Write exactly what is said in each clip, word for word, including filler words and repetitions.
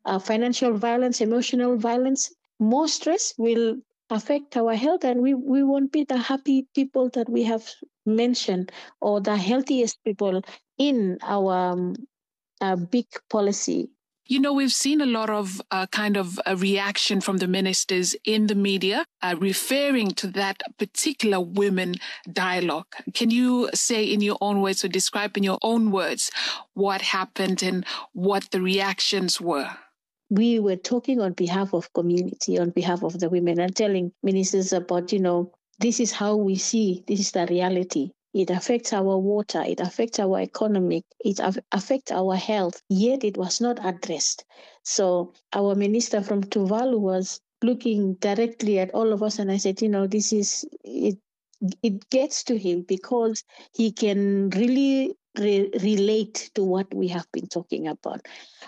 uh, financial violence, emotional violence. More stress will affect our health, and we, we won't be the happy people that we have mentioned or the healthiest people in our um, uh, big policy. You know, we've seen a lot of uh, kind of a reaction from the ministers in the media uh, referring to that particular women dialogue. Can you say in your own words or describe in your own words what happened and what the reactions were? We were talking on behalf of community, on behalf of the women, and telling ministers about, you know, this is how we see, this is the reality. It affects our water, it affects our economy, it affects our health, yet it was not addressed. So our minister from Tuvalu was looking directly at all of us, and I said, you know, this is, it it gets to him because he can really re- relate to what we have been talking about.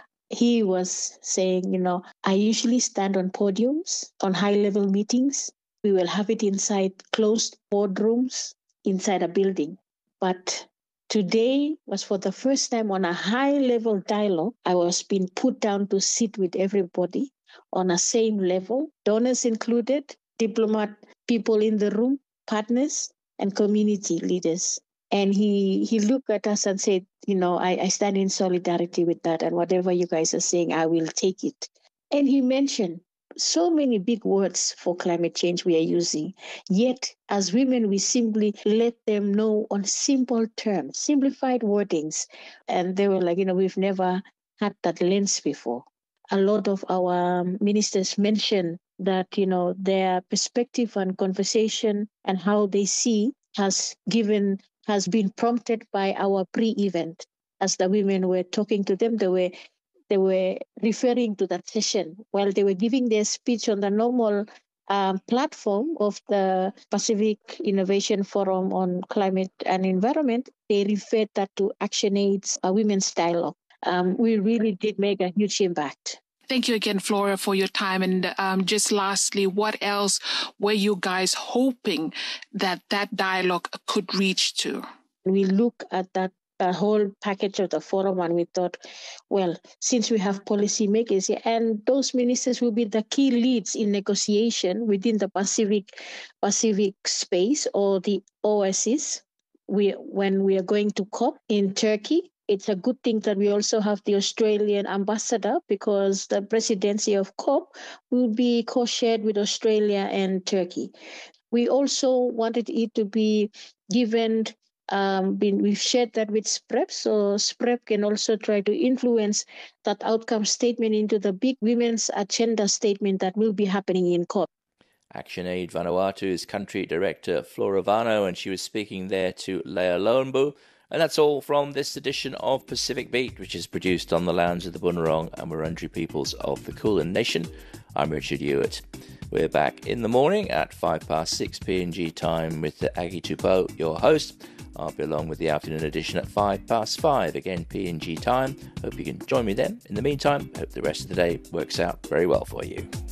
He was saying, you know, I usually stand on podiums, on high-level meetings. We will have it inside closed boardrooms, inside a building. But today was for the first time on a high-level dialogue. I was being put down to sit with everybody on a same level, donors included, diplomat people in the room, partners, and community leaders. And he, he looked at us and said, you know, I, I stand in solidarity with that. And whatever you guys are saying, I will take it. And he mentioned so many big words for climate change we are using. Yet, as women, we simply let them know on simple terms, simplified wordings. And they were like, you know, we've never had that lens before. A lot of our ministers mentioned that, you know, their perspective and conversation and how they see has given has been prompted by our pre-event. As the women were talking to them, they were they were referring to that session while they were giving their speech on the normal um, platform of the Pacific Innovation Forum on Climate and Environment. They referred that to ActionAid's uh, Women's Dialogue. Um, we really did make a huge impact. Thank you again, Flora, for your time. And um, just lastly, what else were you guys hoping that that dialogue could reach to? We look at that the whole package of the forum and we thought, well, since we have policymakers here, and those ministers will be the key leads in negotiation within the Pacific Pacific space or the O S S, we when we are going to COP in Turkey. It's a good thing that we also have the Australian ambassador because the presidency of COP will be co-shared with Australia and Turkey. We also wanted it to be given, um, been, we've shared that with SPREP, so SPREP can also try to influence that outcome statement into the big women's agenda statement that will be happening in COP. ActionAid Vanuatu's country director Flora Vano, and she was speaking there to Leah Lowenbu. And that's all from this edition of Pacific Beat, which is produced on the lands of the Bunurong and Wurundjeri peoples of the Kulin Nation. I'm Richard Hewitt. We're back in the morning at five past six P N G time with the Aggie Tupou, your host. I'll be along with the afternoon edition at five past five, again P N G time. Hope you can join me then. In the meantime, hope the rest of the day works out very well for you.